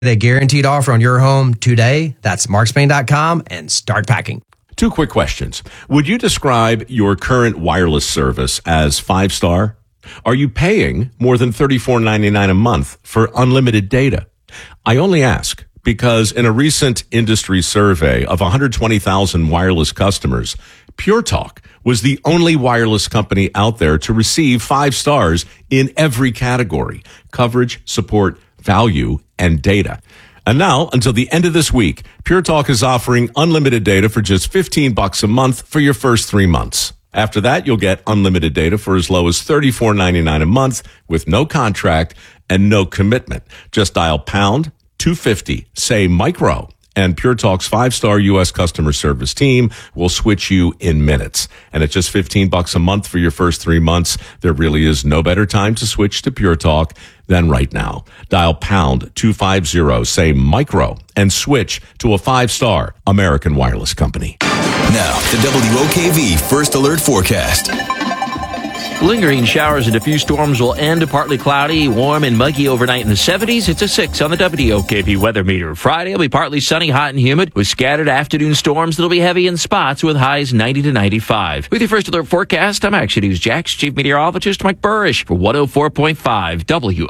The guaranteed offer on your home today. That's markspain.com and start packing. 2 quick questions. Would you describe your current wireless service as 5-star? Are you paying more than $34.99 a month for unlimited data? I only ask because in a recent industry survey of 120,000 wireless customers, Pure Talk was the only wireless company out there to receive 5 stars in every category: coverage, support, value, and data. And now, until the end of this week, Pure Talk is offering unlimited data for just $15 a month for your first 3 months. After that, you'll get unlimited data for as low as $34.99 a month with no contract and no commitment. Just dial pound 250, say micro, and Pure Talk's 5-star U.S. customer service team will switch you in minutes. And at just $15 a month for your first 3 months, there really is no better time to switch to Pure Talk than right now. Dial pound 250, say micro, and switch to a 5-star American wireless company. Now, the WOKV First Alert Forecast. Lingering showers and a few storms will end. Partly cloudy, warm and muggy overnight in the 70s. It's a 6 on the WOKV weather meter. Friday will be partly sunny, hot and humid with scattered afternoon storms that'll be heavy in spots with highs 90 to 95. With your First Alert forecast, I'm Action News Jack's Chief Meteorologist Mike Burrish for 104.5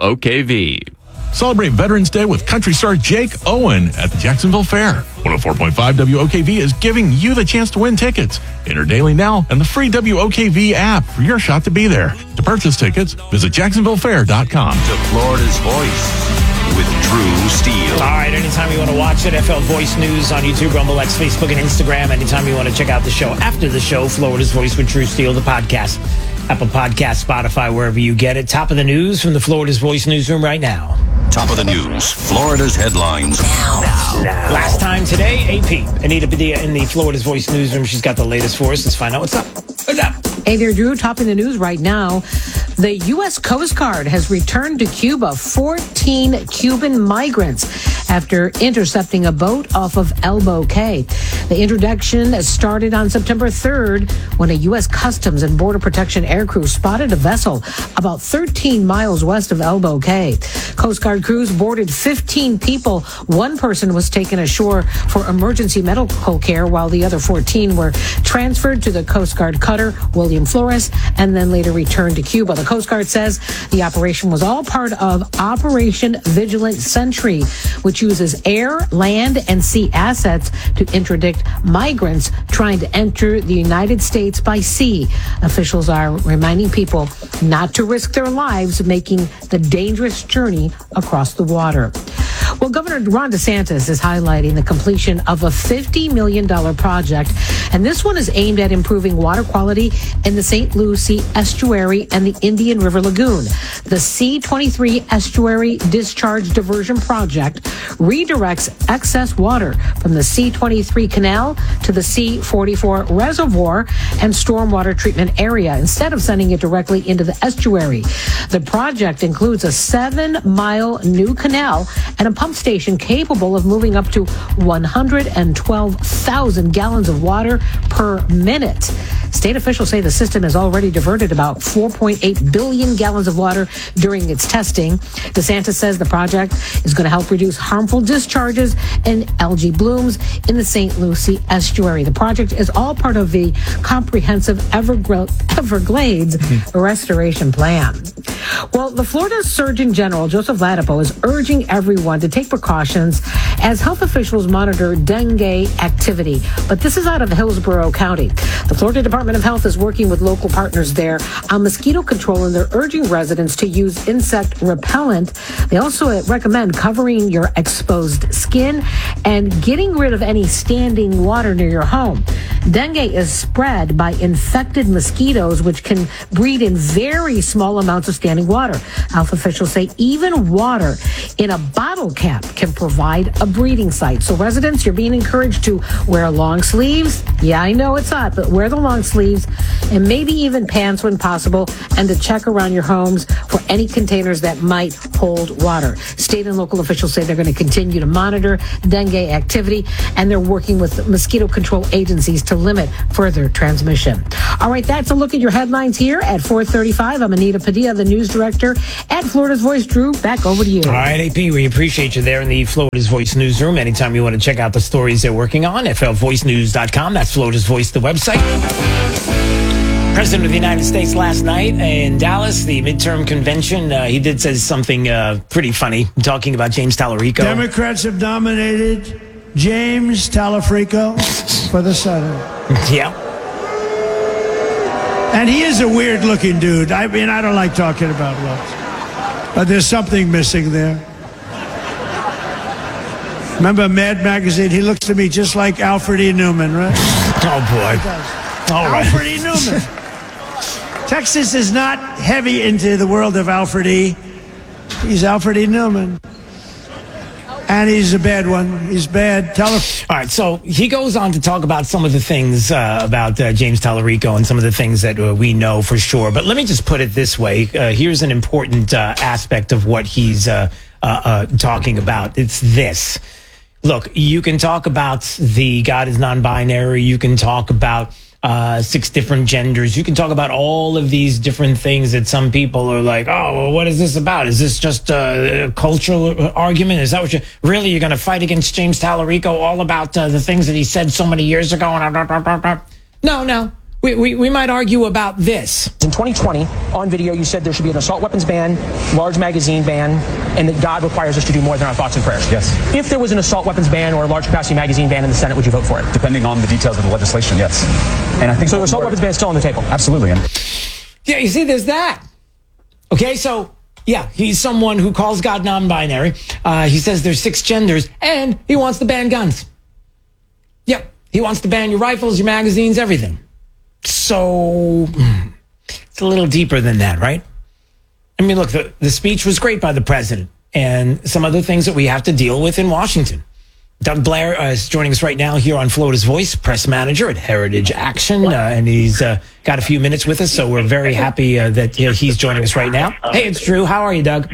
WOKV. Celebrate Veterans Day with country star Jake Owen at the Jacksonville Fair. 104.5 WOKV is giving you the chance to win tickets. Enter daily now and the free WOKV app for your shot to be there. To purchase tickets, visit jacksonvillefair.com. To Florida's Voice with Drew Steele. All right, anytime you want to watch NFL Voice News on YouTube, Rumble X, Facebook, and Instagram, anytime you want to check out the show after the show, Florida's Voice with Drew Steele, the podcast, Apple Podcast, Spotify, wherever you get it. Top of the news from the Florida's Voice newsroom right now. Top of the news, Florida's headlines. Now. Last time today, AP. Anita Padilla in the Florida's Voice newsroom. She's got the latest for us. Let's find out what's up. What's up? Hey there, Drew. Top in the news right now. The U.S. Coast Guard has returned to Cuba 14 Cuban migrants after intercepting a boat off of Elbow Cay. The introduction started on September 3rd when a U.S. Customs and Border Protection aircrew spotted a vessel about 13 miles west of Elbow Cay. Coast Guard crews boarded 15 people. One person was taken ashore for emergency medical care while the other 14 were transferred to the Coast Guard cutter William Flores and then later returned to Cuba. The Coast Guard says the operation was all part of Operation Vigilant Sentry, which uses air, land, and sea assets to interdict migrants trying to enter the United States by sea. Officials are reminding people not to risk their lives making the dangerous journey across the water. Well, Governor Ron DeSantis is highlighting the completion of a $50 million project, and this one is aimed at improving water quality in the St. Lucie Estuary and the Indian River Lagoon. The C-23 Estuary Discharge Diversion Project redirects excess water from the C-23 canal to the C-44 reservoir and stormwater treatment area instead of sending it directly into the estuary. The project includes a 7-mile new canal and a pump station capable of moving up to 112,000 gallons of water per minute. State officials say the system has already diverted about 4.8 billion gallons of water during its testing. DeSantis says the project is going to help reduce harmful discharges and algae blooms in the St. Lucie Estuary. The project is all part of the comprehensive Everglades restoration plan. Well, the Florida Surgeon General, Joseph Ladapo, is urging everyone to take precautions as health officials monitor dengue activity. But this is out of Hillsborough County. The Florida Department of Health is working with local partners there on mosquito control, and they're urging residents to use insect repellent. They also recommend covering your exposed skin and getting rid of any standing water near your home. Dengue is spread by infected mosquitoes, which can breed in very small amounts of standing water. Health officials say even water in a bottle cap can provide a breeding site. So residents, you're being encouraged to wear long sleeves Yeah, I know it's hot, but wear the long sleeves and maybe even pants when possible, and to check around your homes for any containers that might hold water. State and local officials say they're going to continue to monitor dengue activity, and they're working with mosquito control agencies to limit further transmission. All right, that's a look at your headlines here at 4:35. I'm Anita Padilla, the news director at Florida's Voice. Drew, back over to you. All right, AP, we appreciate you there in the Florida's Voice newsroom. Anytime you want to check out the stories they're working on, flvoicenews.com. That's Florida's Voice, the website. President of the United States last night in Dallas, the midterm convention, he did say something pretty funny, talking about James Tallarico. Democrats have nominated James Tallarico for the Senate. Yeah. And he is a weird-looking dude. I mean, I don't like talking about looks, but there's something missing there. Remember Mad Magazine? He looks to me just like Alfred E. Newman, right? Oh, boy. All right. Alfred E. Newman. Texas is not heavy into the world of Alfred E. He's Alfred E. Newman. And he's a bad one. He's bad. All right, so he goes on to talk about some of the things about James Tallarico and some of the things that we know for sure. But let me just put it this way. Here's an important aspect of what he's talking about. It's this. Look, you can talk about the God is non-binary. You can talk about 6 different genders. You can talk about all of these different things that some people are like, oh, well, what is this about? Is this just a cultural argument? Is that what you're going to fight against James Tallarico all about the things that he said so many years ago? No. We might argue about this. In 2020, on video, you said there should be an assault weapons ban, large magazine ban, and that God requires us to do more than our thoughts and prayers. Yes. If there was an assault weapons ban or a large capacity magazine ban in the Senate, would you vote for it? Depending on the details of the legislation, yes. And I think so. The assault weapons ban is still on the table. Absolutely. Yeah, you see, there's that. Okay, so yeah, he's someone who calls God non-binary. He says there's 6 genders, and he wants to ban guns. Yep, he wants to ban your rifles, your magazines, everything. So it's a little deeper than that, right? I mean, look, the speech was great by the president and some other things that we have to deal with in Washington. Doug Blair is joining us right now here on Florida's Voice, press manager at Heritage Action, and he's got a few minutes with us, so we're very happy that he's joining us right now. Hey, it's Drew. How are you, Doug?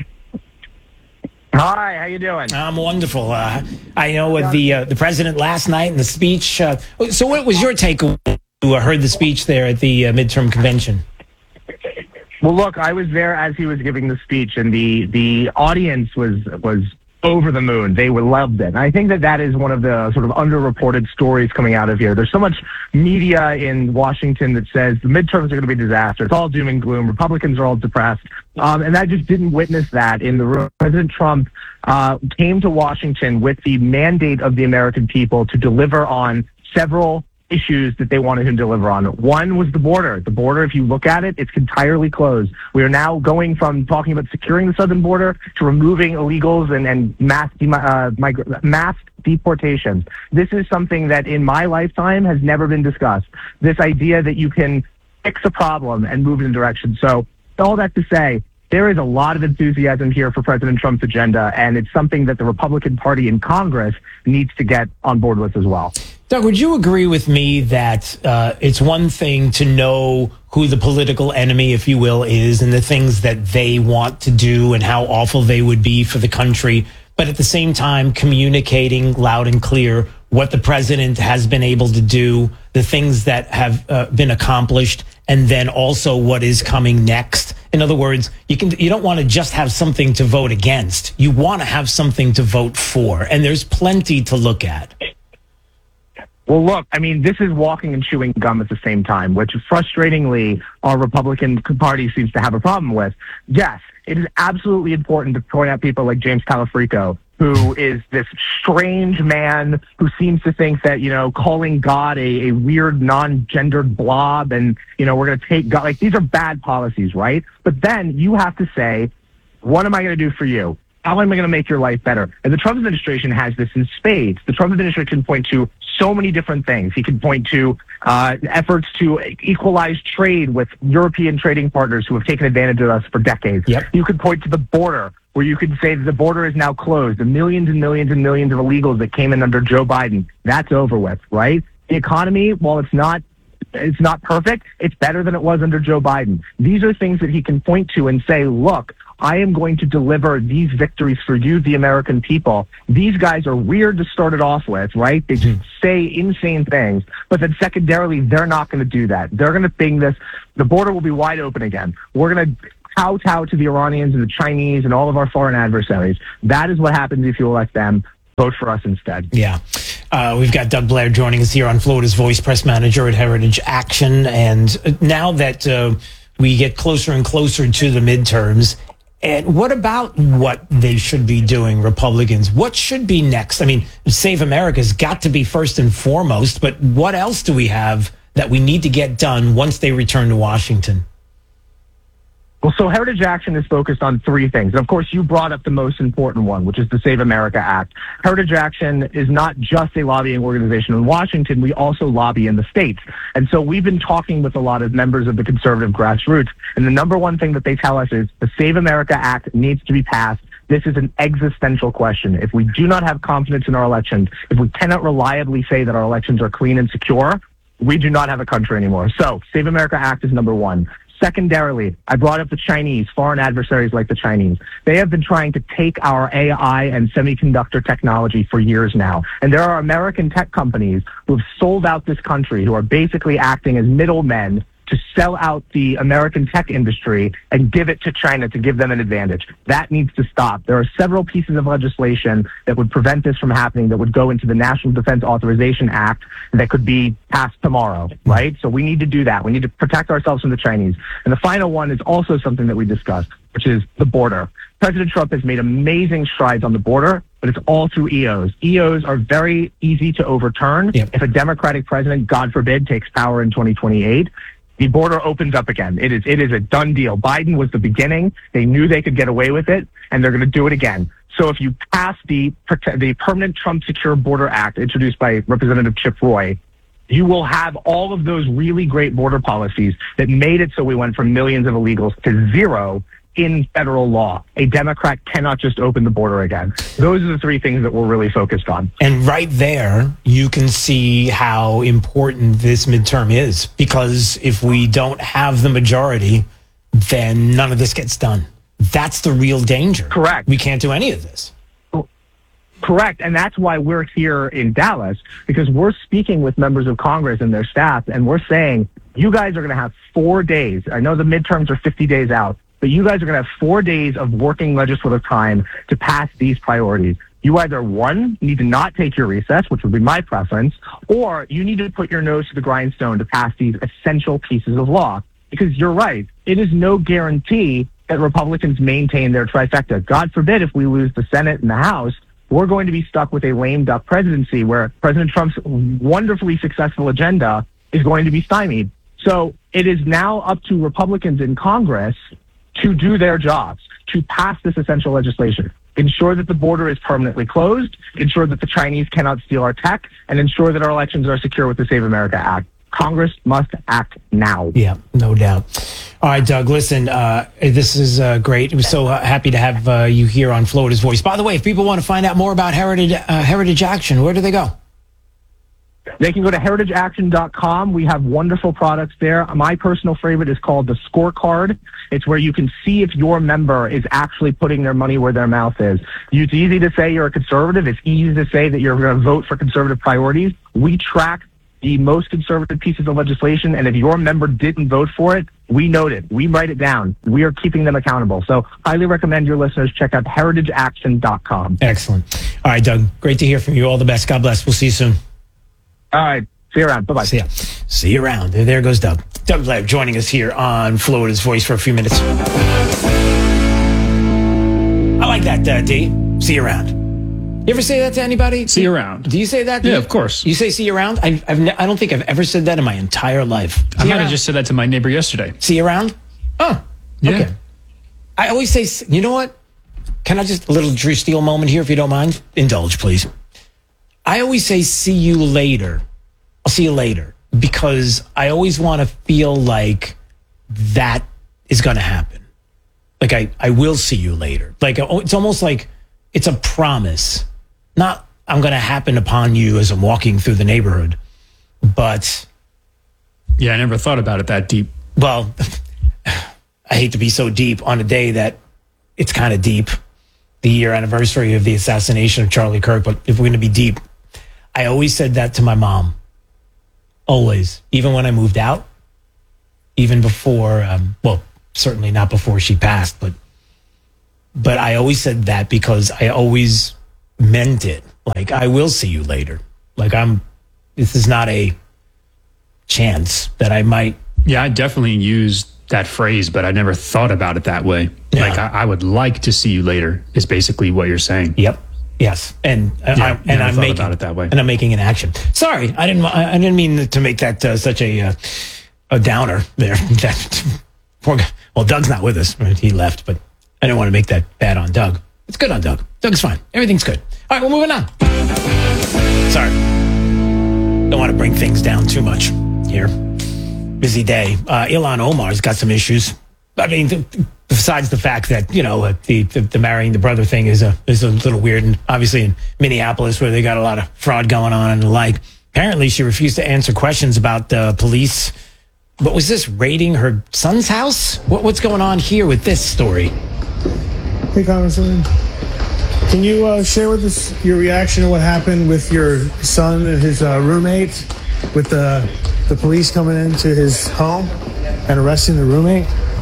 Hi, how you doing? I'm wonderful. I know with the president last night and the speech. So what was your take when you heard the speech there at the midterm convention? Well, look, I was there as he was giving the speech, and the audience was over the moon. They loved it. And I think that is one of the sort of underreported stories coming out of here. There's so much media in Washington that says the midterms are going to be a disaster. It's all doom and gloom. Republicans are all depressed. And I just didn't witness that in the room. President Trump came to Washington with the mandate of the American people to deliver on several issues that they wanted him to deliver on. One was the border. The border, if you look at it, it's entirely closed. We are now going from talking about securing the southern border to removing illegals and mass deportations. This is something that in my lifetime has never been discussed. This idea that you can fix a problem and move in a direction. So all that to say, there is a lot of enthusiasm here for President Trump's agenda, and it's something that the Republican Party in Congress needs to get on board with as well. Doug, would you agree with me that it's one thing to know who the political enemy, if you will, is and the things that they want to do and how awful they would be for the country, but at the same time communicating loud and clear what the president has been able to do, the things that have been accomplished, and then also what is coming next? In other words, you don't want to just have something to vote against. You want to have something to vote for, and there's plenty to look at. Well, look, I mean, this is walking and chewing gum at the same time, which frustratingly our Republican Party seems to have a problem with. Yes, it is absolutely important to point out people like James Tallarico, who is this strange man who seems to think that, calling God a weird non-gendered blob and, we're going to take God, like these are bad policies, right? But then you have to say, what am I going to do for you? How am I going to make your life better? And the Trump administration has this in spades. The Trump administration can point to so many different things. He can point to efforts to equalize trade with European trading partners who have taken advantage of us for decades. Yep. You could point to the border, where you could say that the border is now closed. The millions and millions and millions of illegals that came in under Joe Biden, that's over with, right? The economy, while it's not perfect, it's better than it was under Joe Biden. These are things that he can point to and say, look, I am going to deliver these victories for you, the American people. These guys are weird to start it off with, right? They just say insane things. But then secondarily, they're not going to do that. They're going to think this. The border will be wide open again. We're going to kowtow to the Iranians and the Chinese and all of our foreign adversaries. That is what happens if you elect them. Vote for us instead. Yeah. We've got Doug Blair joining us here on Florida's Voice, press manager at Heritage Action. And now that we get closer and closer to the midterms, and what about what they should be doing, Republicans? What should be next? I mean, Save America's got to be first and foremost, but what else do we have that we need to get done once they return to Washington? Well, so Heritage Action is focused on three things. And of course, you brought up the most important one, which is the Save America Act. Heritage Action is not just a lobbying organization in Washington. We also lobby in the states. And so we've been talking with a lot of members of the conservative grassroots. And the number one thing that they tell us is the Save America Act needs to be passed. This is an existential question. If we do not have confidence in our elections, if we cannot reliably say that our elections are clean and secure, we do not have a country anymore. So Save America Act is number one. Secondarily, I brought up the Chinese, foreign adversaries like the Chinese. They have been trying to take our AI and semiconductor technology for years now. And there are American tech companies who have sold out this country, who are basically acting as middlemen to sell out the American tech industry and give it to China to give them an advantage. That needs to stop. There are several pieces of legislation that would prevent this from happening that would go into the National Defense Authorization Act that could be passed tomorrow, right? So we need to do that. We need to protect ourselves from the Chinese. And the final one is also something that we discussed, which is the border. President Trump has made amazing strides on the border, but it's all through EOs. EOs are very easy to overturn. Yep. If a Democratic president, God forbid, takes power in 2028, the border opens up again. It is a done deal. Biden was the beginning. They knew they could get away with it, and they're going to do it again. So if you pass the Permanent Trump Secure Border Act introduced by Representative Chip Roy, you will have all of those really great border policies that made it so we went from millions of illegals to zero in federal law. A Democrat cannot just open the border again. Those are the three things that we're really focused on. And right there, you can see how important this midterm is, because if we don't have the majority, then none of this gets done. That's the real danger. Correct. We can't do any of this. Correct. And that's why we're here in Dallas, because we're speaking with members of Congress and their staff, and we're saying, you guys are going to have 4 days. I know the midterms are 50 days out, but you guys are going to have 4 days of working legislative time to pass these priorities. You either, one, need to not take your recess, which would be my preference, or you need to put your nose to the grindstone to pass these essential pieces of law. Because you're right, it is no guarantee that Republicans maintain their trifecta. God forbid if we lose the Senate and the House, we're going to be stuck with a lame duck presidency where President Trump's wonderfully successful agenda is going to be stymied. So it is now up to Republicans in Congress to do their jobs, to pass this essential legislation, ensure that the border is permanently closed, ensure that the Chinese cannot steal our tech, and ensure that our elections are secure with the Save America Act. Congress must act now. Yeah, no doubt. All right, Doug, listen, this is great. We're so happy to have you here on Florida's Voice. By the way, if people want to find out more about Heritage Action, where do they go? They can go to heritageaction.com. We have wonderful products there. My personal favorite is called the Scorecard. It's where you can see if your member is actually putting their money where their mouth is. It's easy to say you're a conservative. It's easy to say that you're going to vote for conservative priorities. We track the most conservative pieces of legislation, and if your member didn't vote for it, we note it. We write it down. We are keeping them accountable. So highly recommend your listeners check out heritageaction.com. Excellent. All right, Doug, great to hear from you. All the best. God bless. We'll see you soon. All right. See you around. Bye-bye. See ya. See you around. There goes Doug. Doug Blair joining us here on Florida's Voice for a few minutes. I like that, D. See you around. You ever say that to anybody? See you around. Do you say that? Yeah, of course. You say see you around? I don't think I've ever said that in my entire life. I might have just said that to my neighbor yesterday. See you around? Oh, yeah. Okay. I always say, you know what? Can I just, a little Drew Steele moment here, if you don't mind? Indulge, please. I always say, see you later. I'll see you later. Because I always want to feel like that is going to happen. Like, I will see you later. Like, it's almost like it's a promise. Not, I'm going to happen upon you as I'm walking through the neighborhood. But yeah, I never thought about it that deep. Well, I hate to be so deep on a day that it's kind of deep, the year anniversary of the assassination of Charlie Kirk. But if we're going to be deep, I always said that to my mom. Always. Even when I moved out, even before, well, certainly not before she passed, but I always said that because I always meant it. Like, I will see you later. Like, this is not a chance that I might. Yeah, I definitely used that phrase, but I never thought about it that way. Yeah. Like, I would like to see you later is basically what you're saying. Yep. Yes. And I'm making about it that way. And I'm making an action. Sorry, I didn't mean to make that such a downer there. Poor guy. Well, Doug's not with us. Right? He left, but I didn't want to make that bad on Doug. It's good on Doug. Doug's fine. Everything's good. All right, we're moving on. Sorry. Don't want to bring things down too much here. Busy day. Ilhan Omar's got some issues. I mean, besides the fact that, the marrying the brother thing is a little weird. And obviously in Minneapolis, where they got a lot of fraud going on and the like, apparently she refused to answer questions about police. What was this, raiding her son's house? What's going on here with this story? Hey, Congressman. Can you share with us your reaction to what happened with your son and his roommate, with the police coming into his home and arresting the roommate?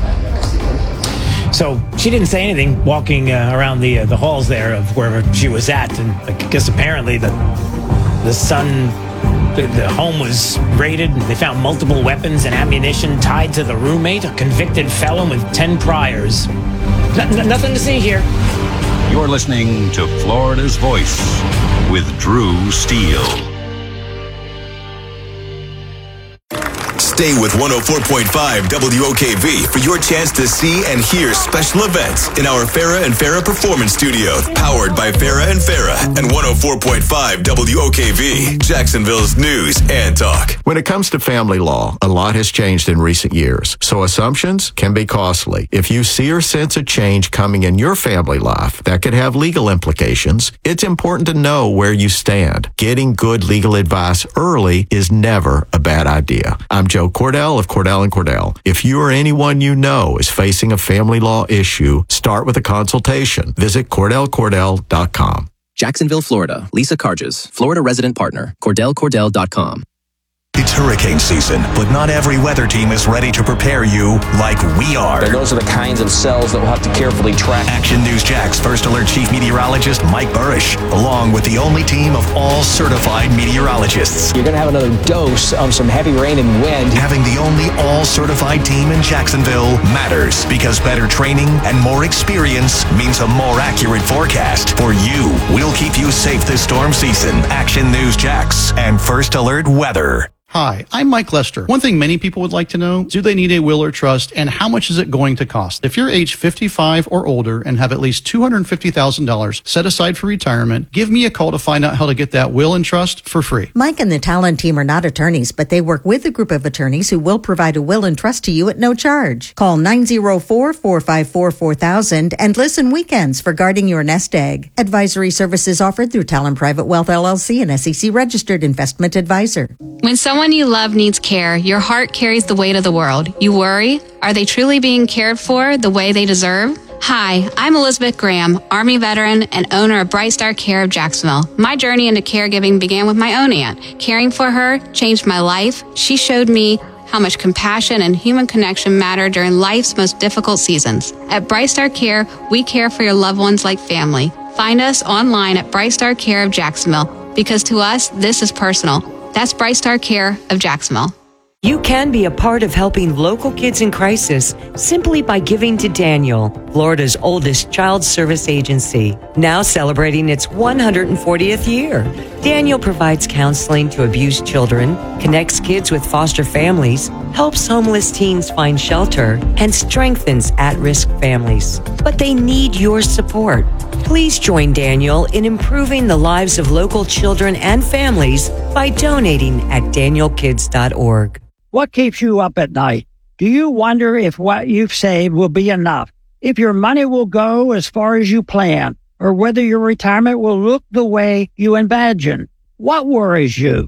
So she didn't say anything walking around the halls there of wherever she was at. And I guess apparently the son, the home was raided. They found multiple weapons and ammunition tied to the roommate, a convicted felon with 10 priors. Nothing to see here. You're listening to Florida's Voice with Drew Steele. Stay with 104.5 WOKV for your chance to see and hear special events in our Farrah and Farrah Performance Studio, powered by Farrah and Farrah and 104.5 WOKV, Jacksonville's news and talk. When it comes to family law, a lot has changed in recent years, so assumptions can be costly. If you see or sense a change coming in your family life that could have legal implications, it's important to know where you stand. Getting good legal advice early is never a bad idea. I'm Joe Cordell of Cordell & Cordell. If you or anyone you know is facing a family law issue, start with a consultation. Visit CordellCordell.com. Jacksonville, Florida. Lisa Carges, Florida resident partner. CordellCordell.com. It's hurricane season, but not every weather team is ready to prepare you like we are. And those are the kinds of cells that we'll have to carefully track. Action News Jax First Alert Chief Meteorologist Mike Burrish, along with the only team of all certified meteorologists. You're going to have another dose of some heavy rain and wind. Having the only all-certified team in Jacksonville matters, because better training and more experience means a more accurate forecast for you. We'll keep you safe this storm season. Action News Jax and First Alert Weather. Hi, I'm Mike Lester. One thing many people would like to know, do they need a will or trust, and how much is it going to cost? If you're age 55 or older and have at least $250,000 set aside for retirement, give me a call to find out how to get that will and trust for free. Mike and the Talon team are not attorneys, but they work with a group of attorneys who will provide a will and trust to you at no charge. Call 904-454-4000 and listen weekends for guarding your nest egg. Advisory services offered through Talon Private Wealth LLC, an SEC registered investment advisor. When someone you love needs care, your heart carries the weight of the world. You worry, are they truly being cared for the way they deserve? Hi, I'm Elizabeth Graham, Army veteran and owner of Bright Star Care of Jacksonville. My journey into caregiving began with my own aunt. Caring for her changed my life. She showed me how much compassion and human connection matter during life's most difficult seasons. At Bright Star Care, we care for your loved ones like family. Find us online at Bright Star Care of Jacksonville, because to us, this is personal. That's Bright Star Care of Jacksonville. You can be a part of helping local kids in crisis simply by giving to Daniel, Florida's oldest child service agency, now celebrating its 140th year. Daniel provides counseling to abused children, connects kids with foster families, helps homeless teens find shelter, and strengthens at-risk families. But they need your support. Please join Daniel in improving the lives of local children and families by donating at danielkids.org. What keeps you up at night? Do you wonder if what you've saved will be enough? If your money will go as far as you plan? Or whether your retirement will look the way you imagine? What worries you?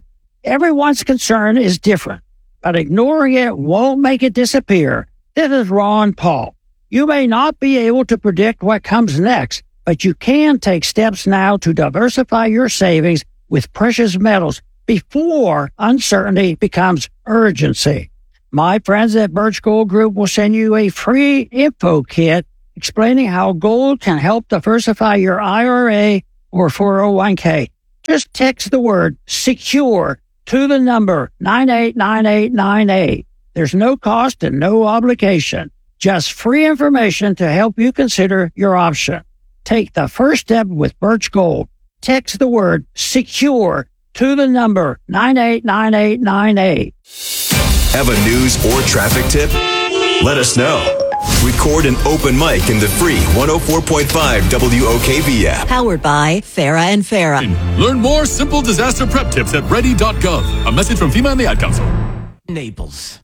Everyone's concern is different, but ignoring it won't make it disappear. This is Ron Paul. You may not be able to predict what comes next, but you can take steps now to diversify your savings with precious metals before uncertainty becomes urgency. My friends at Birch Gold Group will send you a free info kit explaining how gold can help diversify your IRA or 401k. Just text the word SECURE to the number 989898. There's no cost and no obligation. Just free information to help you consider your option. Take the first step with Birch Gold. Text the word SECURE to the number 989898. Have a news or traffic tip? Let us know. Record an open mic in the free 104.5 WOKV app. Powered by Farah and Farah. Learn more simple disaster prep tips at ready.gov. A message from FEMA and the Ad Council. Naples.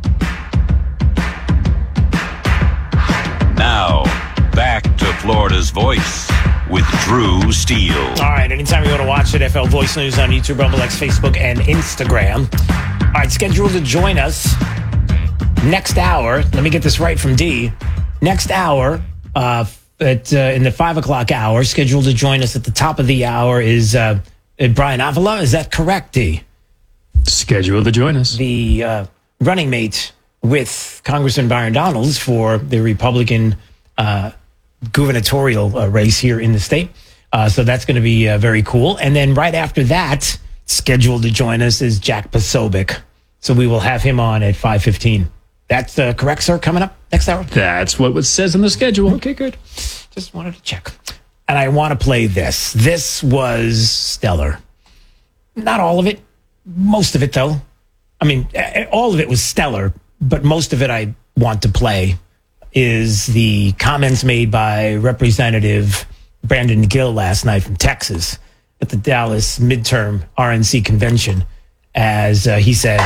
Now, back to Florida's Voice with Drew Steele. All right, anytime you want to watch it, FL Voice News on YouTube, Rumble X, Facebook, and Instagram. All right, scheduled to join us next hour. Let me get this right from D. Next hour, in the 5 o'clock hour, scheduled to join us at the top of the hour is Brian Avila. Is that correct, D? Scheduled to join us. The running mate with Congressman Byron Donalds for the Republican gubernatorial race here in the state. So that's going to be very cool. And then right after that, scheduled to join us is Jack Posobiec. So we will have him on at 5:15. That's correct, sir, coming up next hour? That's what it says on the schedule. Okay, good. Just wanted to check. And I want to play this. This was stellar. Not all of it. Most of it, though. I mean, all of it was stellar, but most of it I want to play is the comments made by Representative Brandon Gill last night from Texas at the Dallas midterm RNC convention, as he said,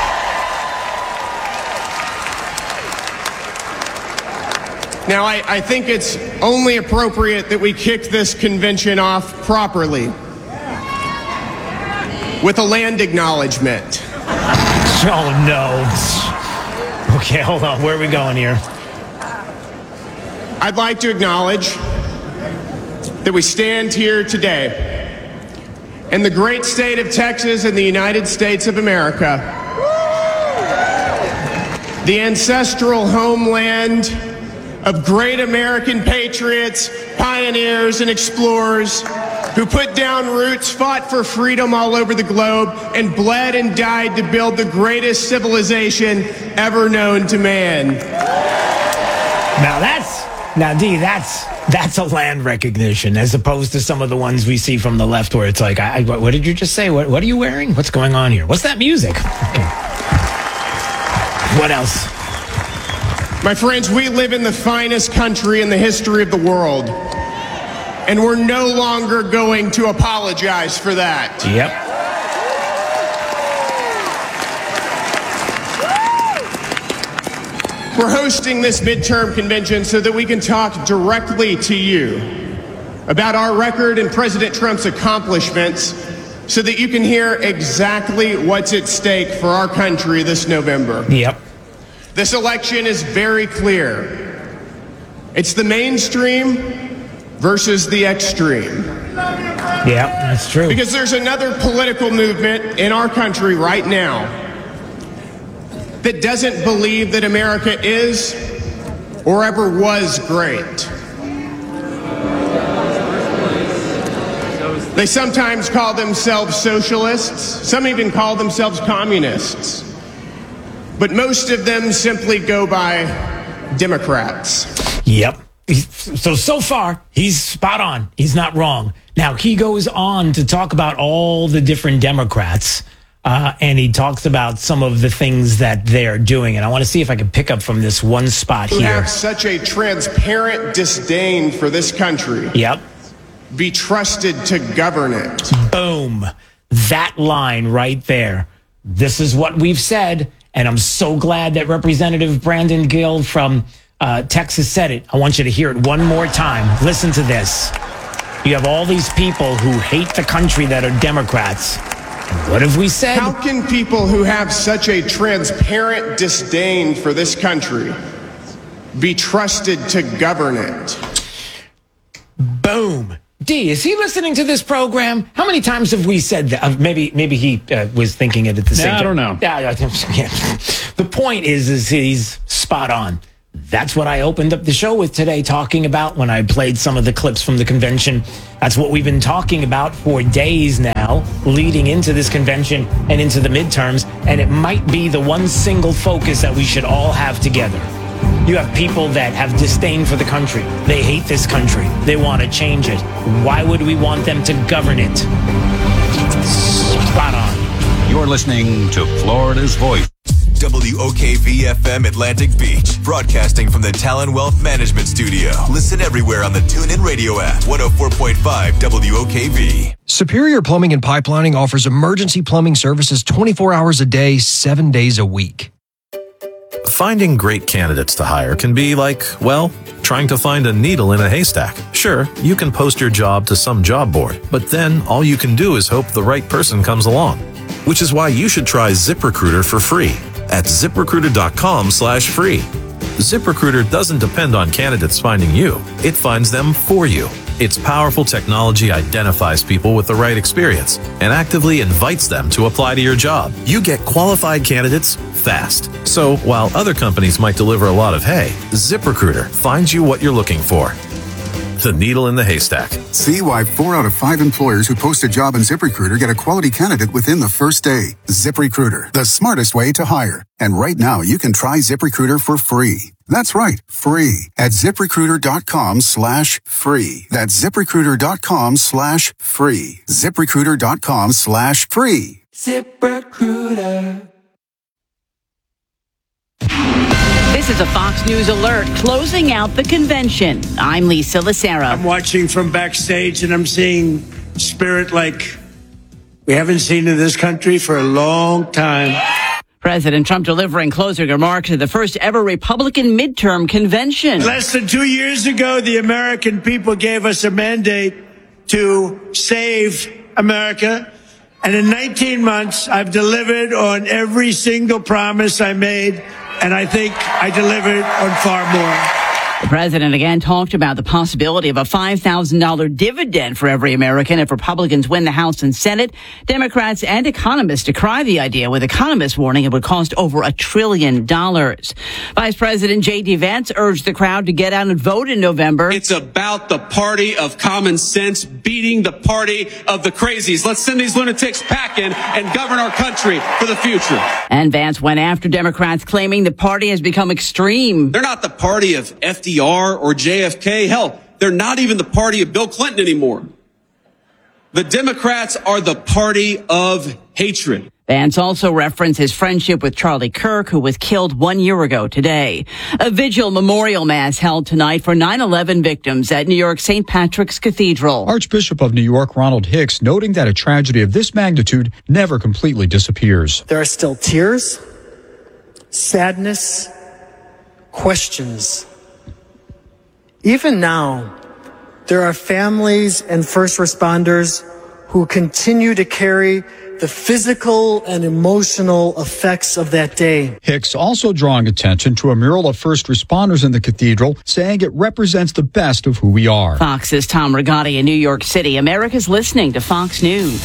now, I think it's only appropriate that we kick this convention off properly with a land acknowledgement. Oh, no. Okay, hold on. Where are we going here? I'd like to acknowledge that we stand here today in the great state of Texas in the United States of America, the ancestral homeland of great American patriots, pioneers, and explorers who put down roots, fought for freedom all over the globe, and bled and died to build the greatest civilization ever known to man. Now, D, that's a land recognition as opposed to some of the ones we see from the left where it's like, what did you just say? What are you wearing? What's going on here? What's that music? What else? My friends, we live in the finest country in the history of the world, and we're no longer going to apologize for that. Yep. We're hosting this midterm convention so that we can talk directly to you about our record and President Trump's accomplishments so that you can hear exactly what's at stake for our country this November. Yep. This election is very clear. It's the mainstream versus the extreme. Yeah, that's true. Because there's another political movement in our country right now that doesn't believe that America is or ever was great. They sometimes call themselves socialists. Some even call themselves communists. But most of them simply go by Democrats. Yep. So far, he's spot on. He's not wrong. Now, he goes on to talk about all the different Democrats, and he talks about some of the things that they're doing. And I want to see if I can pick up from this one spot Who here. have such a transparent disdain for this country. Yep. Be trusted to govern it. Boom. That line right there. This is what we've said. And I'm so glad that Representative Brandon Gill from Texas said it. I want you to hear it one more time. Listen to this. You have all these people who hate the country that are Democrats. What have we said? How can people who have such a transparent disdain for this country be trusted to govern it? Boom. D, is he listening to this program? How many times have we said that? Maybe he was thinking it at the same time. I don't know. Yeah. The point is he's spot on. That's what I opened up the show with today, talking about when I played some of the clips from the convention. That's what we've been talking about for days now, leading into this convention and into the midterms. And it might be the one single focus that we should all have together. You have people that have disdain for the country. They hate this country. They want to change it. Why would we want them to govern it? Spot on. You're listening to Florida's Voice. WOKV-FM Atlantic Beach, broadcasting from the Talon Wealth Management Studio. Listen everywhere on the TuneIn Radio app, 104.5 WOKV. Superior Plumbing and Pipelining offers emergency plumbing services 24 hours a day, 7 days a week. Finding great candidates to hire can be like, well, trying to find a needle in a haystack. Sure, you can post your job to some job board, but then all you can do is hope the right person comes along. Which is why you should try ZipRecruiter for free at ZipRecruiter.com/free. ZipRecruiter doesn't depend on candidates finding you. It finds them for you. Its powerful technology identifies people with the right experience and actively invites them to apply to your job. You get qualified candidates fast. So while other companies might deliver a lot of hay, ZipRecruiter finds you what you're looking for. The needle in the haystack. See why 4 out of 5 employers who post a job on ZipRecruiter get a quality candidate within the first day. ZipRecruiter, the smartest way to hire. And right now, you can try ZipRecruiter for free. That's right, free at ZipRecruiter.com/free. That's ZipRecruiter.com/free. ZipRecruiter.com/free. ZipRecruiter. This is a Fox News alert closing out the convention. I'm Lisa Lacera. I'm watching from backstage and I'm seeing spirit like we haven't seen in this country for a long time. President Trump delivering closing remarks at the first ever Republican midterm convention. Less than 2 years ago, the American people gave us a mandate to save America. And in 19 months, I've delivered on every single promise I made. And I think I delivered on far more. The president again talked about the possibility of a $5,000 dividend for every American if Republicans win the House and Senate. Democrats and economists decry the idea, with economists warning it would cost over $1 trillion. Vice President J.D. Vance urged the crowd to get out and vote in November. It's about the party of common sense beating the party of the crazies. Let's send these lunatics packing and govern our country for the future. And Vance went after Democrats claiming the party has become extreme. They're not the party of FDR or JFK. Hell, they're not even the party of Bill Clinton anymore. The Democrats are the party of hatred. Vance also referenced his friendship with Charlie Kirk, who was killed 1 year ago today. A vigil memorial mass held tonight for 9/11 victims at New York St. Patrick's Cathedral. Archbishop of New York Ronald Hicks noting that a tragedy of this magnitude never completely disappears. There are still tears, sadness, questions. Even now, there are families and first responders who continue to carry the physical and emotional effects of that day. Hicks also drawing attention to a mural of first responders in the cathedral, saying it represents the best of who we are. Fox's Tom Rigotti in New York City. America's listening to Fox News.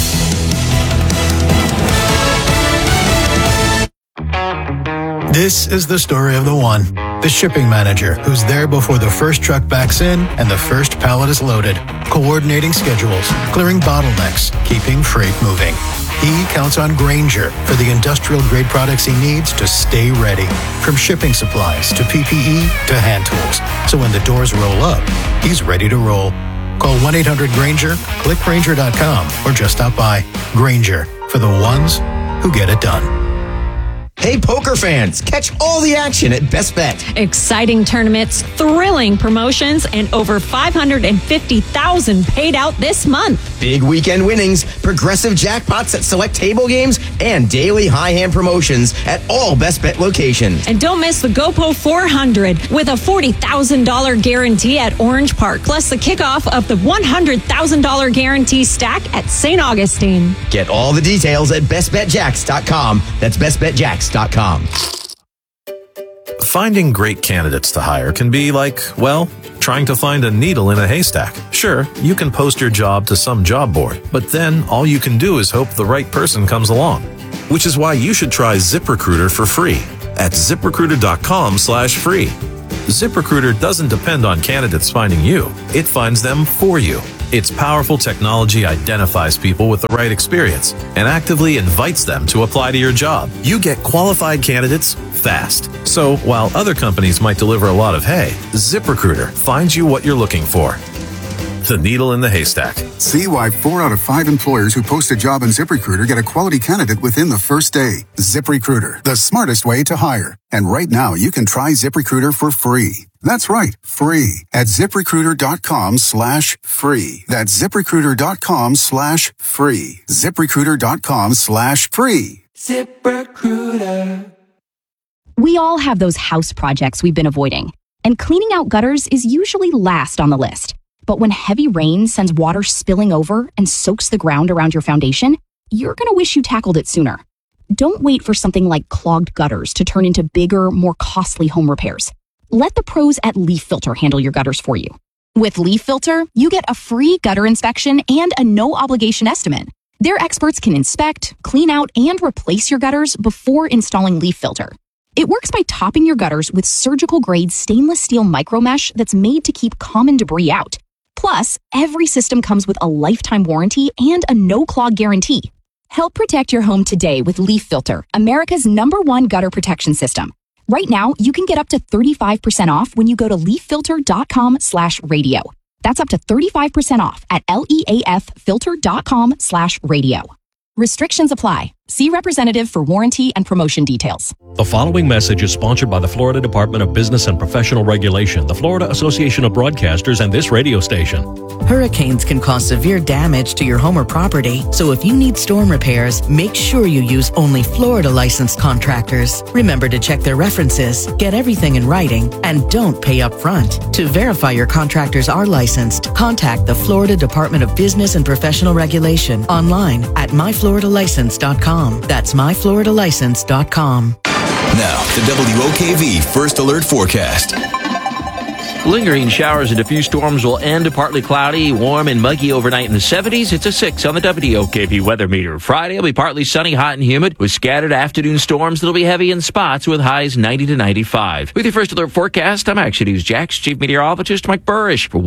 This is the story of the one, the shipping manager, who's there before the first truck backs in and the first pallet is loaded, coordinating schedules, clearing bottlenecks, keeping freight moving. He counts on Grainger for the industrial-grade products he needs to stay ready, from shipping supplies to PPE to hand tools. So when the doors roll up, he's ready to roll. Call 1-800-GRAINGER, click Grainger.com, or just stop by. Grainger, for the ones who get it done. Hey, poker fans, catch all the action at Best Bet. Exciting tournaments, thrilling promotions, and over $550,000 paid out this month. big weekend winnings, progressive jackpots at select table games, and daily high hand promotions at all Best Bet locations. And don't miss the GoPro 400 with a $40,000 guarantee at Orange Park, plus the kickoff of the $100,000 guarantee stack at St. Augustine. Get all the details at bestbetjacks.com. That's bestbetjacks.com. Finding great candidates to hire can be like, well, trying to find a needle in a haystack. Sure, you can post your job to some job board, but then all you can do is hope the right person comes along. Which is why you should try ZipRecruiter for free at ZipRecruiter.com/free. ZipRecruiter doesn't depend on candidates finding you. It finds them for you. Its powerful technology identifies people with the right experience and actively invites them to apply to your job. You get qualified candidates fast. So while other companies might deliver a lot of hay, ZipRecruiter finds you what you're looking for. The needle in the haystack. See why 4 out of 5 employers who post a job on ZipRecruiter get a quality candidate within the first day. ZipRecruiter, the smartest way to hire. And right now, you can try ZipRecruiter for free. That's right, free at ZipRecruiter.com/free. That's ZipRecruiter.com/free. ZipRecruiter.com/free. ZipRecruiter. We all have those house projects we've been avoiding, and cleaning out gutters is usually last on the list. But when heavy rain sends water spilling over and soaks the ground around your foundation, you're going to wish you tackled it sooner. Don't wait for something like clogged gutters to turn into bigger, more costly home repairs. Let the pros at Leaf Filter handle your gutters for you. With Leaf Filter, you get a free gutter inspection and a no-obligation estimate. Their experts can inspect, clean out, and replace your gutters before installing Leaf Filter. It works by topping your gutters with surgical-grade stainless steel micromesh that's made to keep common debris out. Plus, every system comes with a lifetime warranty and a no-clog guarantee. Help protect your home today with Leaf Filter, America's #1 gutter protection system. Right now, you can get up to 35% off when you go to leaffilter.com/radio. That's up to 35% off at leaffilter.com/radio. Restrictions apply. See representative for warranty and promotion details. The following message is sponsored by the Florida Department of Business and Professional Regulation, the Florida Association of Broadcasters, and this radio station. Hurricanes can cause severe damage to your home or property, so if you need storm repairs, make sure you use only Florida licensed contractors. Remember to check their references, get everything in writing, and don't pay up front. To verify your contractors are licensed, contact the Florida Department of Business and Professional Regulation online at myfloridalicense.com. That's myfloridalicense.com. Now, the WOKV First Alert Forecast. Lingering showers and diffuse storms will end partly cloudy, warm and muggy overnight in the 70s. It's a 6 on the WOKV weather meter. Friday will be partly sunny, hot and humid with scattered afternoon storms that'll be heavy in spots with highs 90 to 95. With your First Alert Forecast, I'm Action News Jax Chief Meteorologist Mike Burrish for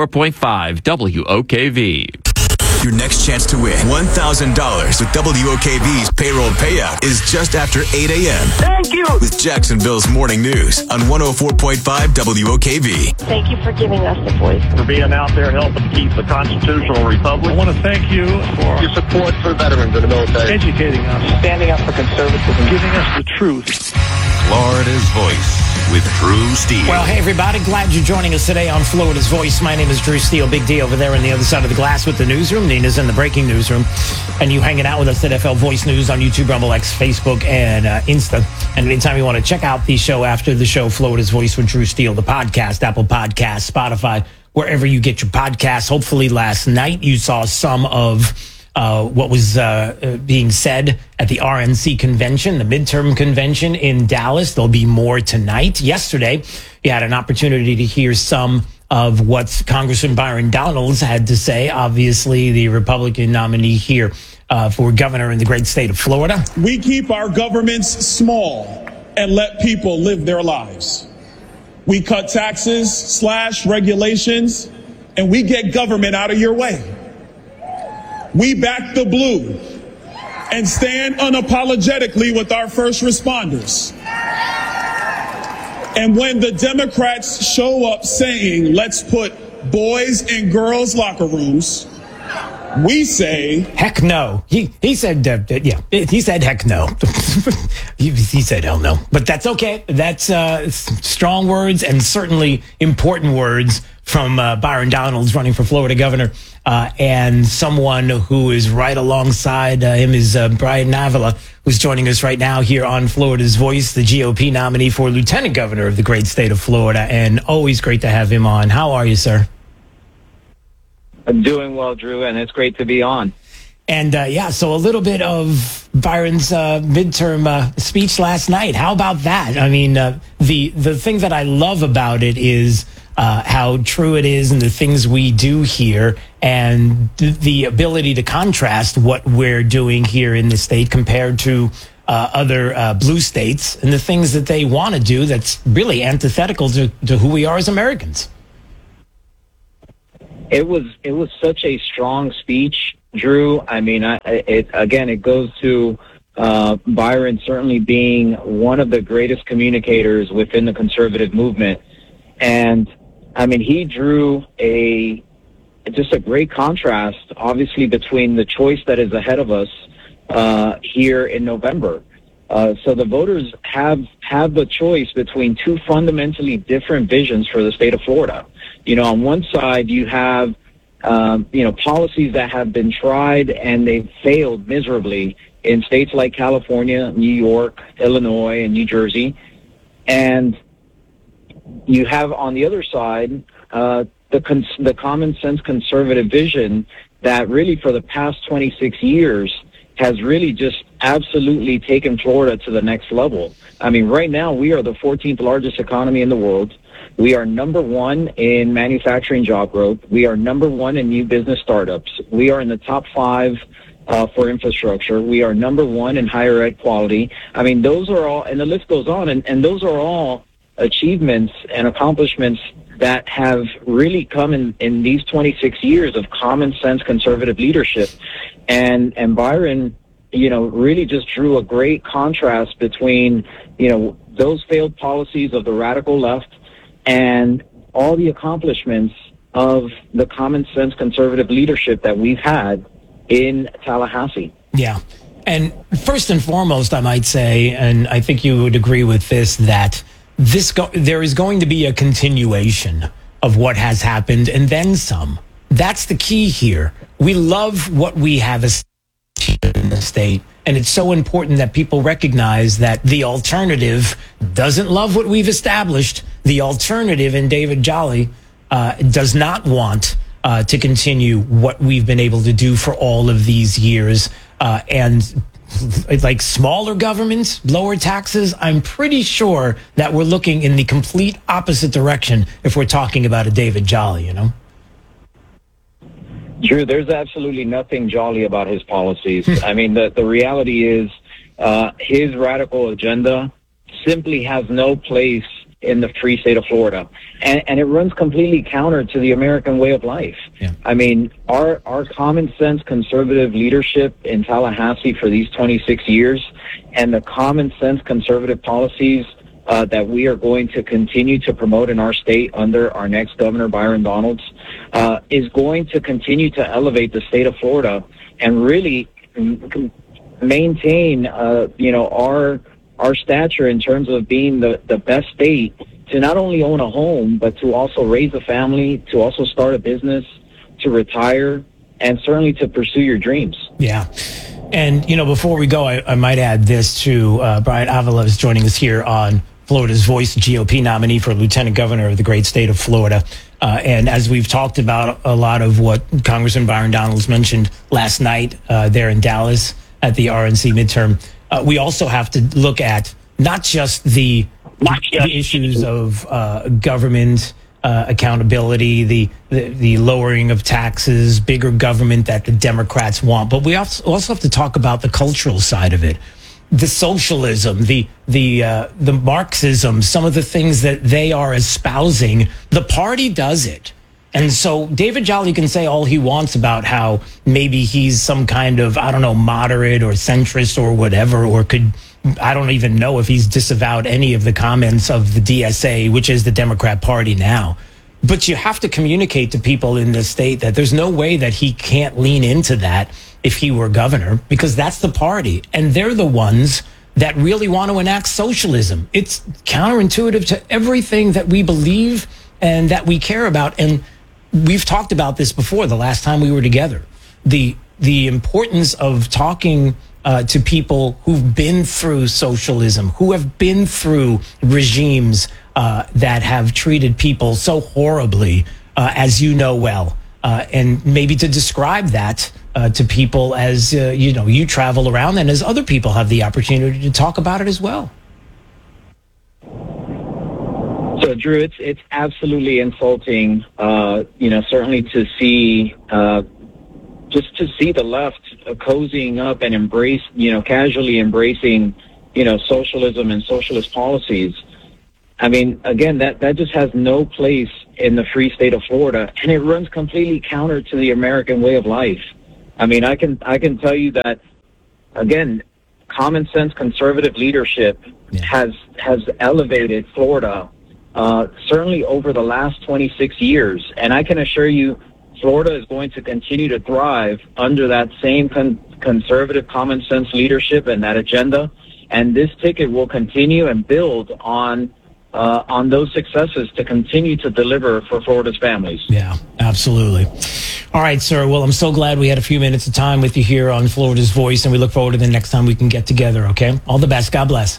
104.5 WOKV. Your next chance to win $1,000 with WOKV's payroll payout is just after 8 a.m. Thank you. With Jacksonville's Morning News on 104.5 WOKV. Thank you for giving us the voice. For being out there helping keep the constitutional republic. I want to thank you for your support for veterans in the military. Educating us. Standing up for conservatism. Giving us the truth. Florida's Voice with Drew Steele. Well, hey, everybody. Glad you're joining us today on Florida's Voice. My name is Drew Steele. Big D over there on the other side of the glass with the newsroom. Nina's in the breaking newsroom. And you hanging out with us at FL Voice News on YouTube, Rumble X, Facebook, and Insta. And anytime you want to check out the show after the show, Florida's Voice with Drew Steele, the podcast, Apple Podcasts, Spotify, wherever you get your podcasts. Hopefully last night you saw some of what was being said at the RNC convention, the midterm convention in Dallas. There'll be more tonight. Yesterday, you had an opportunity to hear some of what Congressman Byron Donalds had to say, obviously the Republican nominee here for governor in the great state of Florida. We keep our governments small and let people live their lives. We cut taxes, slash regulations, and we get government out of your way. We back the blue and stand unapologetically with our first responders. And when the Democrats show up saying, let's put boys in girls' locker rooms, we say, heck no. He said, he said heck no. he said hell no. But that's okay. That's strong words and certainly important words from Byron Donalds running for Florida governor and someone who is right alongside him is Brian Avila, who's joining us right now here on Florida's Voice, the GOP nominee for Lieutenant Governor of the great state of Florida, and always great to have him on. How are you, sir? I'm doing well, Drew, and it's great to be on. And so a little bit of Byron's midterm speech last night. How about that? I mean, the thing that I love about it is how true it is and the things we do here and the ability to contrast what we're doing here in the state compared to other blue states and the things that they want to do that's really antithetical to who we are as Americans. It was such a strong speech, Drew. I mean, it goes to Byron certainly being one of the greatest communicators within the conservative movement. And, I mean, he drew just a great contrast, obviously, between the choice that is ahead of us here in November. So the voters have the choice between two fundamentally different visions for the state of Florida. You know, on one side, you have, policies that have been tried and they've failed miserably in states like California, New York, Illinois, and New Jersey. And you have on the other side, the common sense conservative vision that really for the past 26 years has really just absolutely taken Florida to the next level. I mean, right now we are the 14th largest economy in the world. We are number one in manufacturing job growth. We are number one in new business startups. We are in the top 5 for infrastructure. We are number one in higher ed quality. I mean, those are all, and the list goes on, and those are all achievements and accomplishments that have really come in these 26 years of common sense conservative leadership. And Byron, really just drew a great contrast between, those failed policies of the radical left and all the accomplishments of the common sense conservative leadership that we've had in Tallahassee. Yeah. And first and foremost, I might say, and I think you would agree with this, that there is going to be a continuation of what has happened and then some. That's the key here. We love what we have in the state, and it's so important that people recognize that the alternative doesn't love what we've established. The alternative in David Jolly does not want to continue what we've been able to do for all of these years. And like smaller governments, lower taxes, I'm pretty sure that we're looking in the complete opposite direction if we're talking about a David Jolly, Drew, there's absolutely nothing jolly about his policies. I mean, the reality is his radical agenda simply has no place in the free state of Florida. And it runs completely counter to the American way of life. Yeah. I mean, our common sense conservative leadership in Tallahassee for these 26 years and the common sense conservative policies that we are going to continue to promote in our state under our next governor, Byron Donalds, is going to continue to elevate the state of Florida and really maintain, our stature in terms of being the best state to not only own a home, but to also raise a family, to also start a business, to retire, and certainly to pursue your dreams. Yeah. And, before we go, I might add this too. Brian Avila is joining us here on Florida's Voice, GOP nominee for Lieutenant Governor of the great state of Florida. And as we've talked about a lot of what Congressman Byron Donalds mentioned last night there in Dallas at the RNC midterm, we also have to look at not just the issues of government accountability, the lowering of taxes, bigger government that the Democrats want, but we also have to talk about the cultural side of it. The socialism, the Marxism, some of the things that they are espousing, the party does it. And so David Jolly can say all he wants about how maybe he's some kind of, moderate or centrist or whatever, or I don't even know if he's disavowed any of the comments of the DSA, which is the Democrat Party now. But you have to communicate to people in the state that there's no way that he can't lean into that if he were governor, because that's the party. And they're the ones that really want to enact socialism. It's counterintuitive to everything that we believe and that we care about. And we've talked about this before the last time we were together. The importance of talking to people who've been through socialism, who have been through regimes that have treated people so horribly, as you know well, and maybe to describe that to people as you travel around and as other people have the opportunity to talk about it as well. So, Drew, it's absolutely insulting, certainly to see, just to see the left cozying up and casually embracing, socialism and socialist policies. I mean, again, that just has no place in the free state of Florida, and it runs completely counter to the American way of life. I mean, I can tell you that, again, common sense conservative leadership has elevated Florida certainly over the last 26 years. And I can assure you, Florida is going to continue to thrive under that same conservative common sense leadership and that agenda. And this ticket will continue and build on those successes to continue to deliver for Florida's families. Yeah, absolutely. All right, sir. Well, I'm so glad we had a few minutes of time with you here on Florida's Voice, and we look forward to the next time we can get together, okay? All the best. God bless.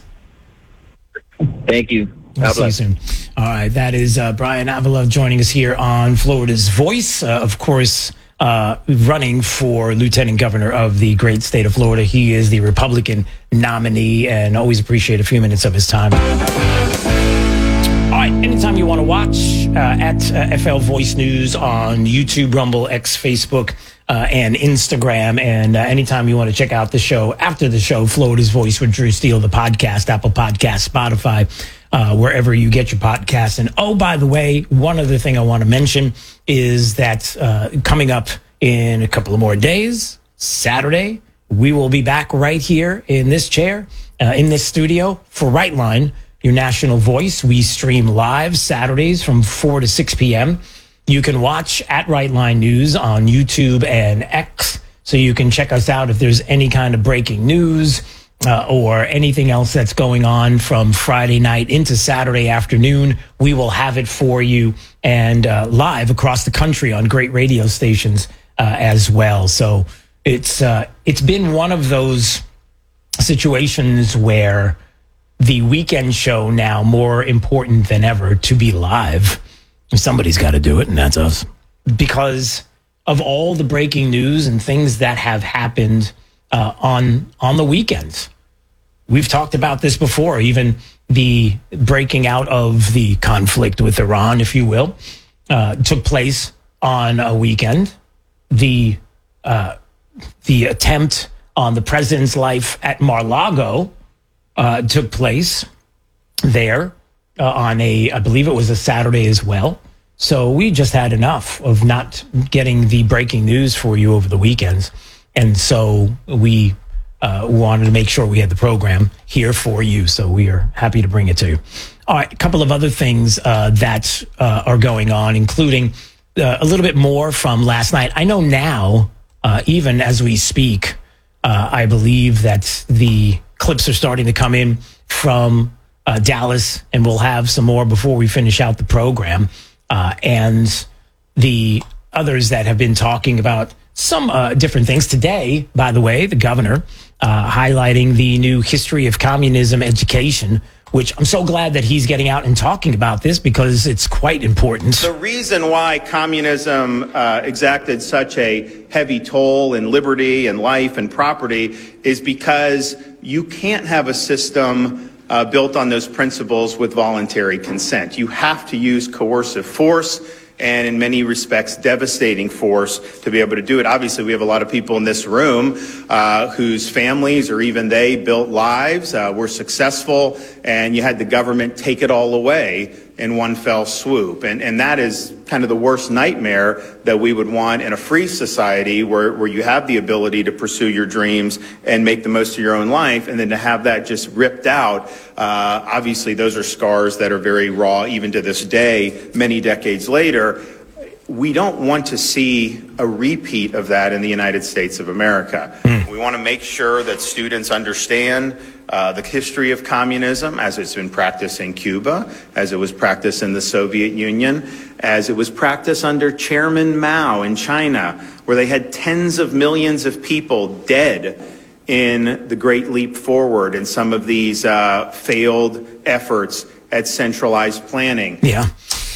Thank you. God bless. See you soon. All right, that is Brian Avila joining us here on Florida's Voice. Of course, running for lieutenant governor of the great state of Florida. He is the Republican nominee, and always appreciate a few minutes of his time. All right, anytime you want to watch at FL Voice News on YouTube, Rumble, X, Facebook, and Instagram, and anytime you want to check out the show after the show, Florida's Voice with Drew Steele, the podcast, Apple Podcast, Spotify, wherever you get your podcasts. And oh, by the way, one other thing I want to mention is that coming up in a couple of more days, Saturday, we will be back right here in this chair, in this studio for Right Line, your national voice. We stream live Saturdays from 4 to 6 p.m. You can watch at Right Line News on YouTube and X, so you can check us out if there's any kind of breaking news or anything else that's going on from Friday night into Saturday afternoon. We will have it for you and live across the country on great radio stations as well. So it's been one of those situations where the weekend show now more important than ever to be live. Somebody's got to do it, and that's us. Because of all the breaking news and things that have happened on the weekends. We've talked about this before, even the breaking out of the conflict with Iran, if you will, took place on a weekend. The attempt on the president's life at Mar-a-Lago took place there on I believe it was a Saturday as well. So we just had enough of not getting the breaking news for you over the weekends. And so we wanted to make sure we had the program here for you. So we are happy to bring it to you. All right, a couple of other things that are going on, including a little bit more from last night. I know now, even as we speak, I believe that the clips are starting to come in from Dallas, and we'll have some more before we finish out the program. And the others that have been talking about some different things. Today, by the way, the governor highlighting the new history of communism education, which I'm so glad that he's getting out and talking about this because it's quite important. The reason why communism exacted such a heavy toll in liberty and life and property is because you can't have a system built on those principles with voluntary consent. You have to use coercive force and in many respects devastating force to be able to do it. Obviously, we have a lot of people in this room whose families or even they built lives, were successful, and you had the government take it all away in one fell swoop. And that is kind of the worst nightmare that we would want in a free society where you have the ability to pursue your dreams and make the most of your own life, and then to have that just ripped out. Obviously, those are scars that are very raw even to this day, many decades later. we don't want to see a repeat of that in the United States of America. We want to make sure that students understand the history of communism as it's been practiced in Cuba, as it was practiced in the Soviet Union, as it was practiced under Chairman Mao in China, where they had tens of millions of people dead in the Great Leap Forward and some of these failed efforts at centralized planning. Yeah.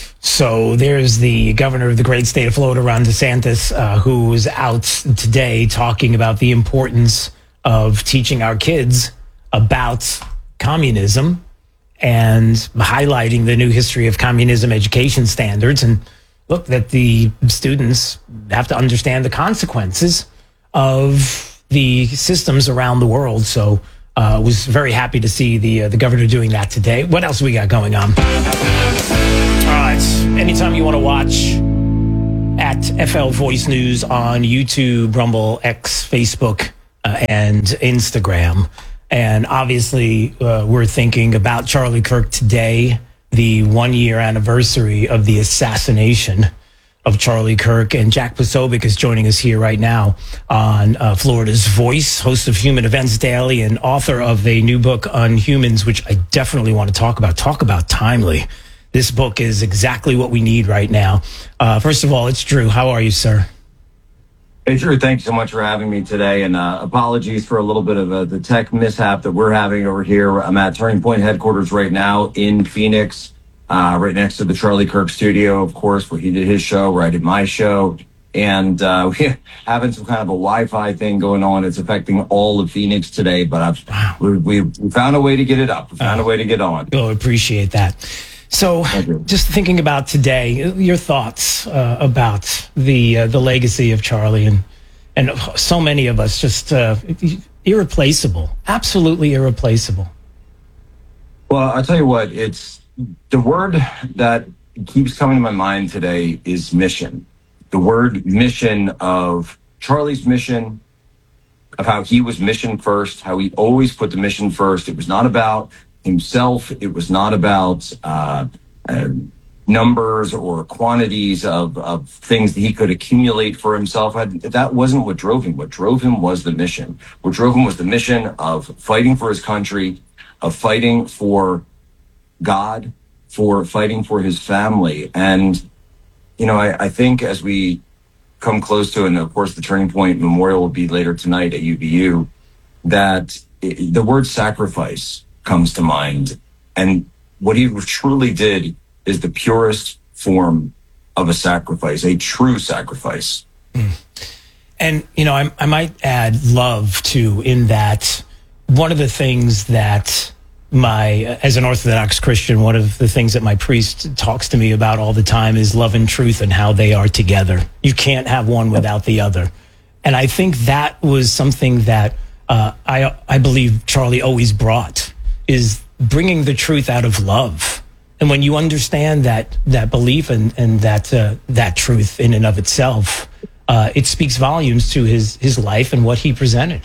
So there's the governor of the great state of Florida, Ron DeSantis, who was out today talking about the importance of teaching our kids about communism and highlighting the new history of communism education standards. And look, that the students have to understand the consequences of the systems around the world. So was very happy to see the governor doing that today. What else we got going on? All right. Anytime you want to watch at FL Voice News on YouTube, Rumble, X, Facebook, and Instagram. And obviously, we're thinking about Charlie Kirk today, the 1-year anniversary of the assassination of Charlie Kirk. And Jack Posobiec is joining us here right now on Florida's Voice, host of Human Events Daily and author of a new book on humans, which I definitely want to talk about. Talk about timely. This book is exactly what we need right now. First of all, it's Drew. How are you, sir? Hey, Drew, thanks so much for having me today. And apologies for a little bit of the tech mishap that we're having over here. I'm at Turning Point headquarters right now in Phoenix, right next to the Charlie Kirk studio, of course, where he did his show, where I did my show. And we're having some kind of a Wi-Fi thing going on. It's affecting all of Phoenix today, but we found a way to get it up. We found a way to get on. Oh, appreciate that. So just thinking about today, your thoughts about the legacy of Charlie and so many of us, just irreplaceable, absolutely irreplaceable. Well, I'll tell you what, it's the word that keeps coming to my mind today is mission. The word mission of Charlie's mission, of how he was mission first, how he always put the mission first. It was not about himself. It was not about numbers or quantities of things that he could accumulate for himself. That wasn't what drove him. What drove him was the mission. What drove him was the mission of fighting for his country, of fighting for God, for fighting for his family. And, you know, I think as we come close to, and of course the Turning Point Memorial will be later tonight at UVU, that the word sacrifice comes to mind. And what he truly did is the purest form of a sacrifice, a true sacrifice. And, you know, I might add love too, in that one of the things that as an Orthodox Christian, one of the things that my priest talks to me about all the time is love and truth and how they are together. You can't have one without the other. And I think that was something that I believe Charlie always brought, is bringing the truth out of love. And when you understand that belief and that truth in and of itself, it speaks volumes to his life and what he presented.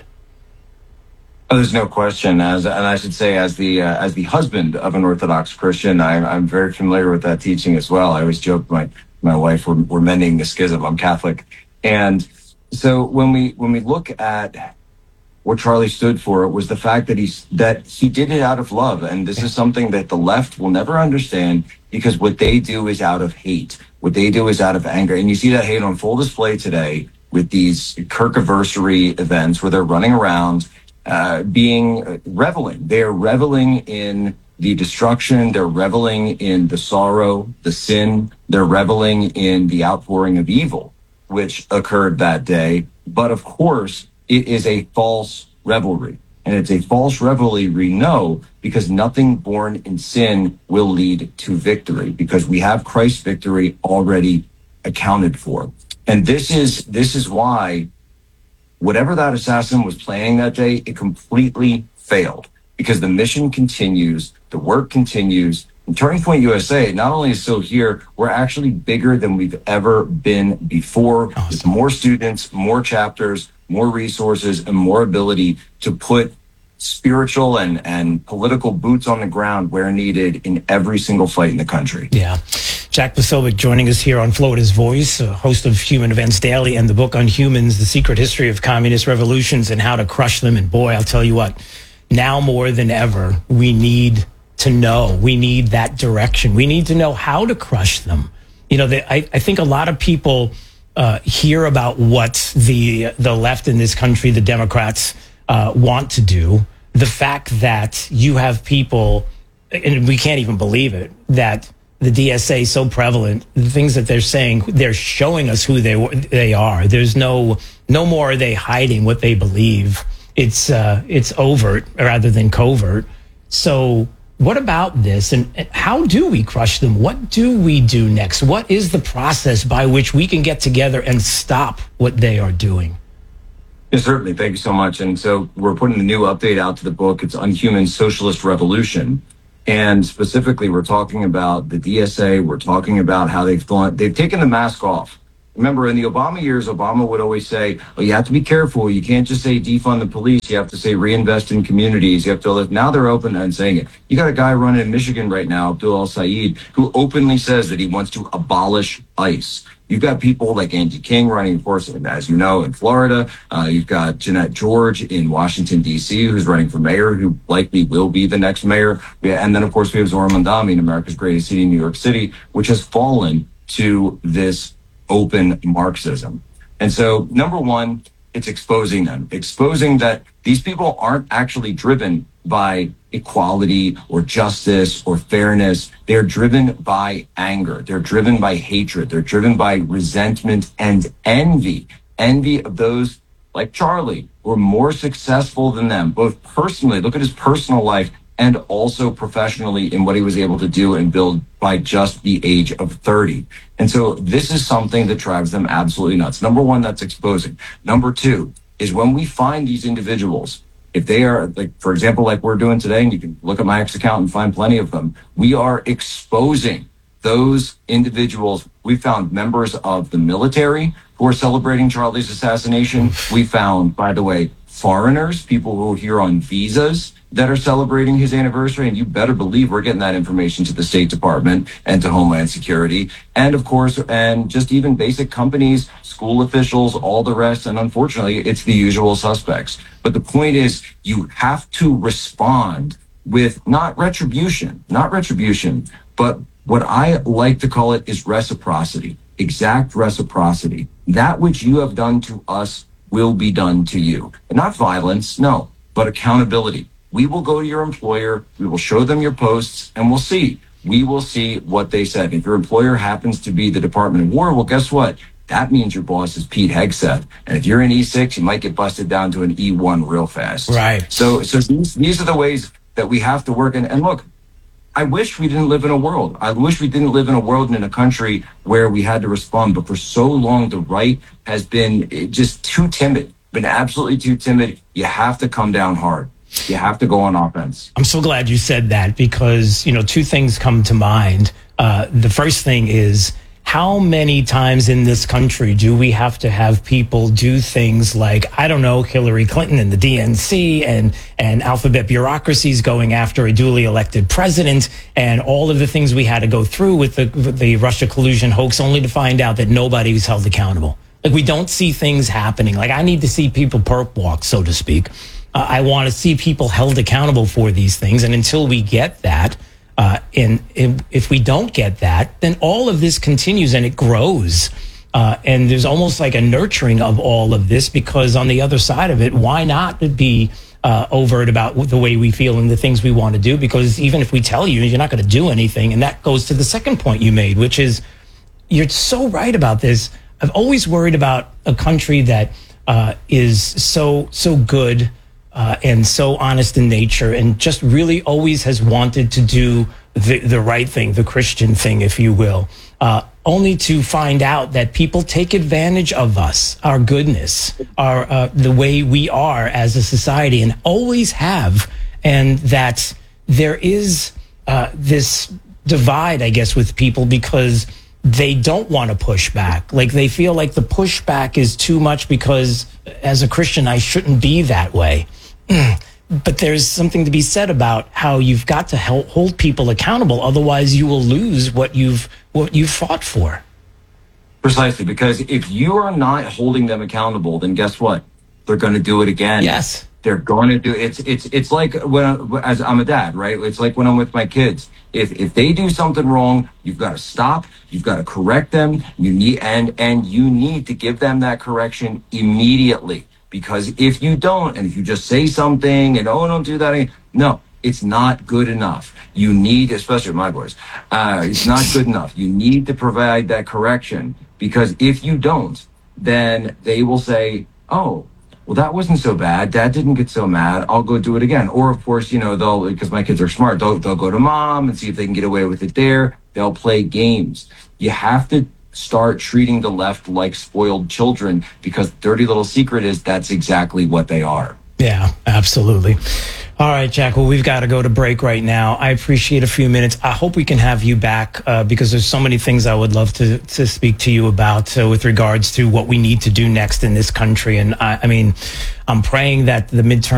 Oh, there's no question. And I should say, as the husband of an Orthodox Christian, I'm very familiar with that teaching as well. I always joke my wife, we're mending the schism. I'm Catholic, and so when we look at what Charlie stood for, it was the fact that he did it out of love. And this is something that the left will never understand, because what they do is out of hate. What they do is out of anger. And you see that hate on full display today with these Kirkiversary events where they're running around reveling. They are reveling in the destruction. They're reveling in the sorrow, the sin. They're reveling in the outpouring of evil, which occurred that day. But of course, it is a false revelry. And it's a false revelry, we know, because nothing born in sin will lead to victory, because we have Christ's victory already accounted for. And this is why whatever that assassin was planning that day, it completely failed, because the mission continues, the work continues. And Turning Point USA not only is still here, we're actually bigger than we've ever been before, with more students, more chapters, more resources, and more ability to put spiritual and political boots on the ground where needed in every single fight in the country. Yeah. Jack Posobiec joining us here on Florida's Voice, host of Human Events Daily and the book on humans, The Secret History of Communist Revolutions and How to Crush Them. And boy, I'll tell you what, now more than ever, we need to know. We need that direction. We need to know how to crush them. You know, I think a lot of people hear about what the left in this country, the Democrats, want to do. The fact that you have people, and we can't even believe it, that the DSA is so prevalent, the things that they're saying, they're showing us who they are. There's no more are they hiding what they believe. It's overt rather than covert. So what about this, and how do we crush them? What do we do next? What is the process by which we can get together and stop what they are doing? Yeah, certainly. Thank you so much. And so we're putting a new update out to the book. It's Unhuman Socialist Revolution. And specifically, we're talking about the DSA. We're talking about how they've taken the mask off. Remember, in the Obama years, Obama would always say, oh, you have to be careful. You can't just say defund the police. You have to say reinvest in communities. You have to. Now they're open and saying it. You got a guy running in Michigan right now, Abdul El-Sayed, who openly says that he wants to abolish ICE. You've got people like Angie King running, of course, as you know, in Florida. You've got Jeanette George in Washington, D.C., who's running for mayor, who likely will be the next mayor. And then, of course, we have Zohran Mamdani in America's greatest city, New York City, which has fallen to this open Marxism. And so, number one, it's exposing them, exposing that these people aren't actually driven by equality or justice or fairness. They're driven by anger. They're driven by hatred. They're driven by resentment and envy of those like Charlie who are more successful than them, both personally, look at his personal life, and also professionally in what he was able to do and build by just the age of 30. And so this is something that drives them absolutely nuts. Number one, that's exposing. Number two is when we find these individuals, if they are, like, for example, like we're doing today, and you can look at my X account and find plenty of them, we are exposing those individuals. We found members of the military who are celebrating Charlie's assassination. We found, by the way, foreigners, people who are here on visas that are celebrating his anniversary. And you better believe we're getting that information to the State Department and to Homeland Security. And of course, and just even basic companies, school officials, all the rest. And unfortunately, it's the usual suspects. But the point is, you have to respond with not retribution, but what I like to call it is reciprocity, exact reciprocity. That which you have done to us will be done to you. And not violence, no, but accountability. We will go to your employer, we will show them your posts, and we'll see. We will see what they said. If your employer happens to be the Department of War, well, guess what? That means your boss is Pete Hegseth. And if you're an E6, you might get busted down to an E1 real fast. Right. So these are the ways that we have to work. And look, I wish we didn't live in a world. I wish we didn't live in a world and in a country where we had to respond. But for so long, the right has been just too timid, been absolutely too timid. You have to come down hard. You have to go on offense. I'm so glad you said that because, two things come to mind. The first thing is, how many times in this country do we have to have people do things like, I don't know, Hillary Clinton and the DNC and alphabet bureaucracies going after a duly elected president and all of the things we had to go through with the Russia collusion hoax, only to find out that nobody was held accountable. Like, we don't see things happening. Like, I need to see people perp walk, so to speak. I want to see people held accountable for these things. And until we get that, and if we don't get that, then all of this continues and it grows. And there's almost like a nurturing of all of this, because on the other side of it, why not be overt about the way we feel and the things we want to do? Because even if we tell you, you're not going to do anything. And that goes to the second point you made, which is, you're so right about this. I've always worried about a country that is so good and so honest in nature, and just really always has wanted to do the right thing, the Christian thing, if you will, only to find out that people take advantage of us, our goodness, our the way we are as a society, and always have, and that there is this divide, I guess, with people because they don't want to push back. Like, they feel like the pushback is too much because as a Christian, I shouldn't be that way. But there's something to be said about how you've got to hold people accountable. Otherwise, you will lose what you've fought for. Precisely, because if you are not holding them accountable, then guess what? They're going to do it again. Yes. They're going to do it. It's like as I'm a dad, right? It's like when I'm with my kids. If they do something wrong, you've got to stop. You've got to correct them. You need to give them that correction immediately. Because if you don't, and if you just say something and don't do that, no, it's not good enough. You need, especially with my boys, it's not good enough. You need to provide that correction, because if you don't, then they will say, oh, well, that wasn't so bad. Dad didn't get so mad. I'll go do it again. Or, of course, they'll, because my kids are smart, they'll go to mom and see if they can get away with it there. They'll play games. You have to start treating the left like spoiled children, because dirty little secret is that's exactly what they are. Yeah, absolutely. All right, Jack. Well, we've got to go to break right now. I appreciate a few minutes. I hope we can have you back because there's so many things I would love to speak to you about with regards to what we need to do next in this country. And I mean, I'm praying that the midterm